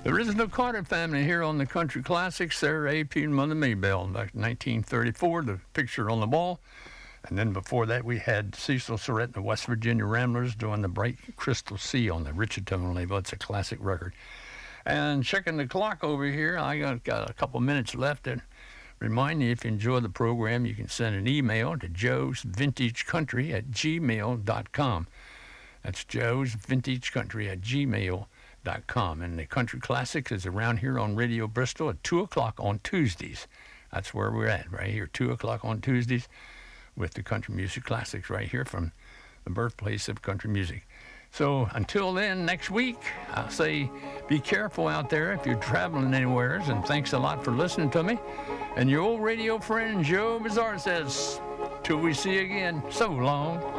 The original Carter family here on the Country Classics. Sarah A.P. and Mother Maybelle back in 1934, the picture on the wall. And then before that, we had Cecil Surrett and the West Virginia Ramblers doing the Bright Crystal Sea on the Richardson label. It's a classic record. And checking the clock over here, I got a couple minutes left. And remind you, if you enjoy the program, you can send an email to joesvintagecountry@gmail.com. That's joesvintagecountry@gmail.com. And the Country Classics is around here on Radio Bristol at 2 o'clock on Tuesdays. That's where we're at, right here, 2 o'clock on Tuesdays with the Country Music Classics right here from the birthplace of country music. So until then, next week, I'll say be careful out there if you're traveling anywhere, and thanks a lot for listening to me. And your old radio friend Joe Bizarre says, till we see you again, so long.